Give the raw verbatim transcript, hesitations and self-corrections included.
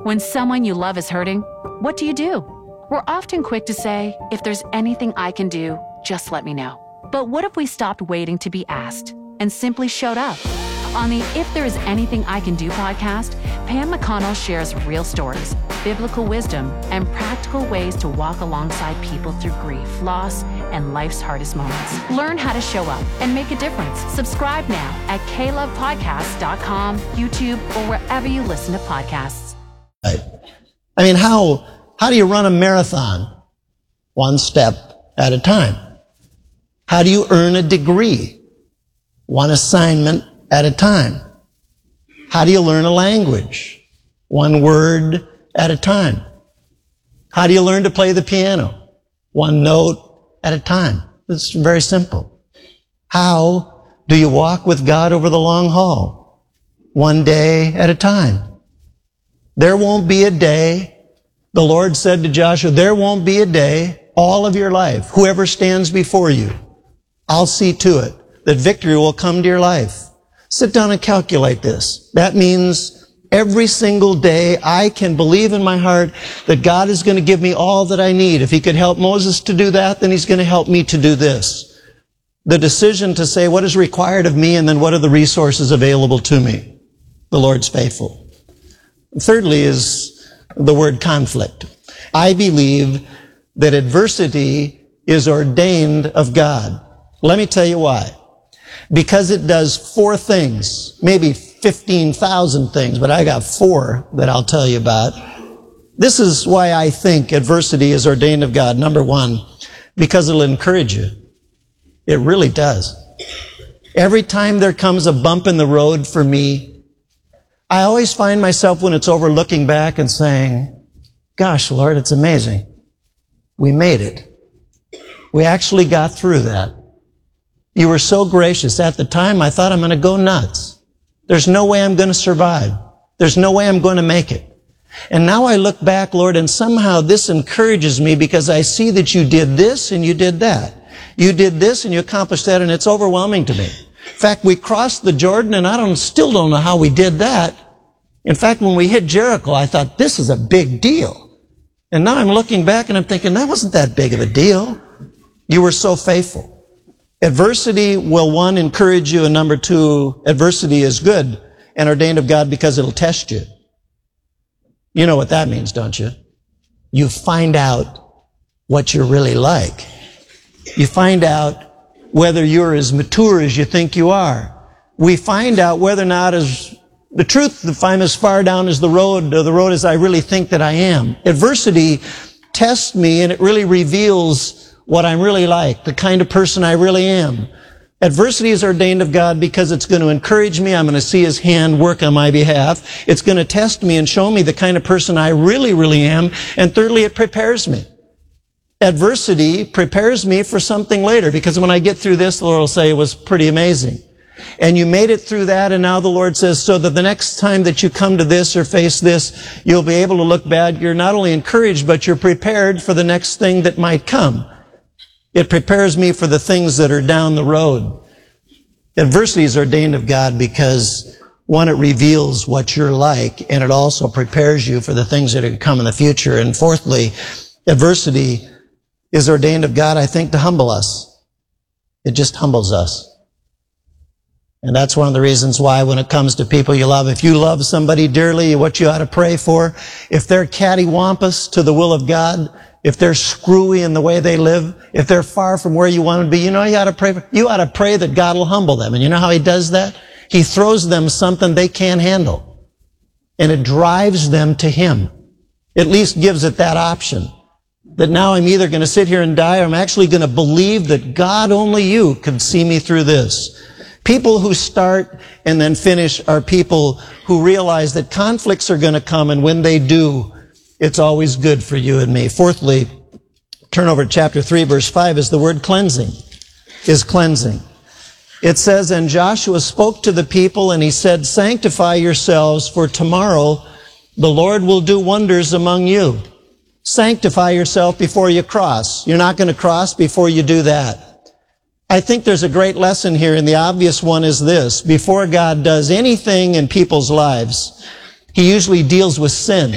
When someone you love is hurting, what do you do? We're often quick to say, if there's anything I can do, just let me know. But what if we stopped waiting to be asked and simply showed up? On the If There Is Anything I Can Do podcast, Pam McConnell shares real stories, biblical wisdom, and practical ways to walk alongside people through grief, loss, and life's hardest moments. Learn how to show up and make a difference. Subscribe now at k love podcast dot com, YouTube, or wherever you listen to podcasts. Right. I mean, how, how do you run a marathon? One step at a time. How do you earn a degree? One assignment at a time. How do you learn a language? One word at a time. How do you learn to play the piano? One note at a time. It's very simple. How do you walk with God over the long haul? One day at a time. There won't be a day, the Lord said to Joshua, there won't be a day all of your life, whoever stands before you, I'll see to it that victory will come to your life. Sit down and calculate this. That means every single day I can believe in my heart that God is going to give me all that I need. If He could help Moses to do that, then He's going to help me to do this. The decision to say what is required of me and then what are the resources available to me. The Lord's faithful. Thirdly is the word conflict. I believe that adversity is ordained of God. Let me tell you why. Because it does four things, maybe fifteen thousand things, but I got four that I'll tell you about. This is why I think adversity is ordained of God. Number one, because it'll encourage you. It really does. Every time there comes a bump in the road for me, I always find myself when it's over looking back and saying, gosh, Lord, it's amazing. We made it. We actually got through that. You were so gracious. At the time, I thought I'm going to go nuts. There's no way I'm going to survive. There's no way I'm going to make it. And now I look back, Lord, and somehow this encourages me because I see that you did this and you did that. You did this and you accomplished that, and it's overwhelming to me. In fact, we crossed the Jordan, and I don't, still don't know how we did that. In fact, when we hit Jericho, I thought, this is a big deal. And now I'm looking back and I'm thinking, that wasn't that big of a deal. You were so faithful. Adversity will, one, encourage you, and number two, adversity is good and ordained of God because it'll test you. You know what that means, don't you? You find out what you're really like. You find out whether you're as mature as you think you are. We find out whether or not as the truth, if I'm as far down as the road, or the road as I really think that I am. Adversity tests me, and it really reveals what I'm really like, the kind of person I really am. Adversity is ordained of God because it's going to encourage me. I'm going to see His hand work on my behalf. It's going to test me and show me the kind of person I really, really am. And thirdly, it prepares me. Adversity prepares me for something later, because when I get through this, the Lord will say it was pretty amazing. And you made it through that, and now the Lord says, so that the next time that you come to this or face this, you'll be able to look back. You're not only encouraged, but you're prepared for the next thing that might come. It prepares me for the things that are down the road. Adversity is ordained of God because, one, it reveals what you're like, and it also prepares you for the things that are to come in the future. And fourthly, adversity is ordained of God, I think, to humble us. It just humbles us. And that's one of the reasons why when it comes to people you love, if you love somebody dearly, what you ought to pray for, if they're cattywampus to the will of God, if they're screwy in the way they live, if they're far from where you want them to be, you know, you ought to pray for, you ought to pray that God will humble them. And you know how He does that? He throws them something they can't handle. And it drives them to Him. At least gives it that option. That now I'm either going to sit here and die, or I'm actually going to believe that God, only you, can see me through this. People who start and then finish are people who realize that conflicts are going to come, and when they do, it's always good for you and me. Fourthly, turn over to chapter three, verse five, is the word cleansing. Is cleansing. It says, and Joshua spoke to the people, and he said, sanctify yourselves, for tomorrow the Lord will do wonders among you. Sanctify yourself before you cross. You're not going to cross before you do that. I think there's a great lesson here, and the obvious one is this. Before God does anything in people's lives, He usually deals with sin.